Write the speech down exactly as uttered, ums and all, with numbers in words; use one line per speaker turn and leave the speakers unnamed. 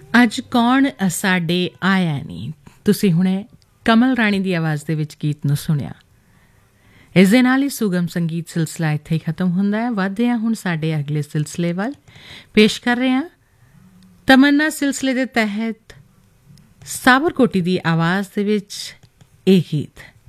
ਅੱਜ ਕੌਣ ਸਾਡੇ ਆਇਆ ਨਹੀਂ, ਤੁਸੀਂ ਹੁਣੇ ਕਮਲ ਰਾਣੀ ਦੀ ਆਵਾਜ਼ ਦੇ ਵਿੱਚ ਗੀਤ ਨੂੰ ਸੁਣਿਆ। ਇਸ ਦੇ ਨਾਲ ਹੀ ਸੁਗਮ ਸੰਗੀਤ ਸਿਲਸਿਲਾ ਇੱਥੇ ਹੀ ਖਤਮ ਹੁੰਦਾ ਹੈ। ਵੱਧਦੇ ਹਾਂ ਹੁਣ ਸਾਡੇ ਅਗਲੇ ਸਿਲਸਿਲੇ ਵੱਲ। ਪੇਸ਼ ਕਰ ਰਹੇ ਹਾਂ ਤਮੰਨਾ ਸਿਲਸਿਲੇ ਦੇ ਤਹਿਤ ਸਾਬਰ ਕੋਟੀ ਦੀ ਆਵਾਜ਼ ਦੇ ਵਿੱਚ ਇਹ ਗੀਤ।